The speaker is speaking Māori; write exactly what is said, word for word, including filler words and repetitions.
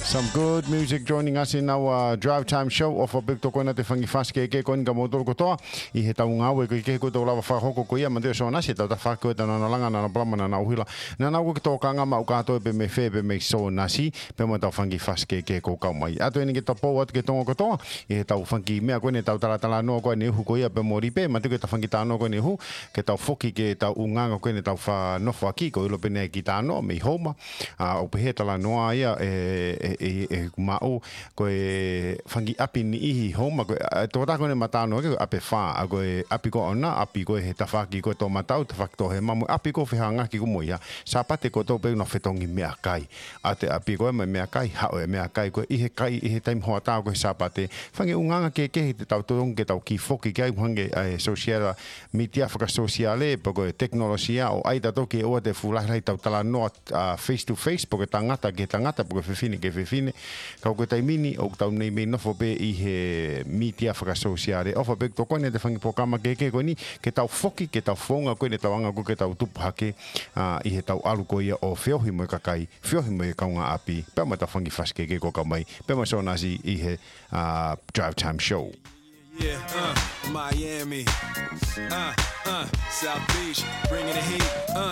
Some good music joining us in our drive time show of a big tokona te fangi faske ke kon ga modol ko to I he tau ngawe ko ke ko to lava fa hoko ko ia mande so na se ta fa ko ta na langa na blama na uhila na na ko to kanga ma ka to be me fe be me so na si pe mo ta fangi faske ke ko ka mai ato ni ke to po wat ke to ko to I he tau fangi me ko ne tau tala tala no ko ne hu ko ia be mori pe ma te ke ta fangi ta no ko ne hu ke tau foki ke tau unga ko ne tau fa no fa ki ko lo pe ne ki ta no me homa a o pe he tala no ia e e e mau ko e fangi api ni ihi homa ko to ta ko ne mata no ke ape fa a ko e api ko ona api ko he tafaki ko to matau tafaki to he mamu api ko fe hanga ki ko moia sa pate ko to pe no fetongi me kai ate api ko me me kai ha o me kai ko i he kai i he time ho ta ko sa pate fangi unga ke ke te tau to ke tau ki foki kai hange e social media faka sociale po ko teknologia o ai ta to ke o te fula rai tau tala no face to face po ke tangata ke tangata po ke fini ke fini ka ko tai mini o tau nei me no fo be i he media faka sociale o fo be to ko ne te fangi programa ke ke ko ni ke tau foki ke tau fonga ko ne tau anga ko ke tau tupu hake i he tau alu ko ia o whiohi mo kakai whiohi mo kaunga api pe ma tau fangi faske ke ko ka mai pe ma so nasi i he drive time show. Yeah, uh, Miami, uh, uh, South Beach, bringing the heat, uh.